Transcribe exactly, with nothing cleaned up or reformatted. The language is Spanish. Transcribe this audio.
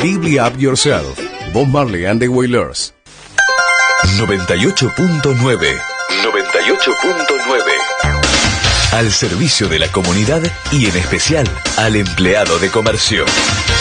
Lively Up Yourself, Bob Marley and the Wailers. noventa y ocho punto nueve. noventa y ocho punto nueve. Al servicio de la comunidad y en especial al empleado de comercio.